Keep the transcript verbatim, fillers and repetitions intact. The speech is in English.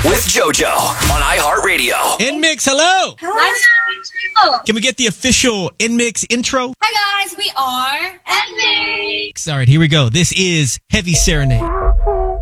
with JoJo on iHeartRadio. N-Mix, hello. Hello. Can we get the official N-Mix intro? Hi guys, we are N-Mix. All right, here we go. This is Heavy Serenade.